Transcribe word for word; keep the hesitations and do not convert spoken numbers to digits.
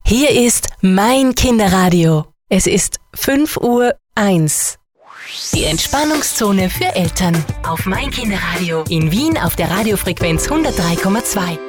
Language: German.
Hier ist mein Kinderradio. Es ist fünf Uhr eins. Die Entspannungszone für Eltern auf mein Kinderradio in Wien auf der Radiofrequenz hundertdrei Komma zwei.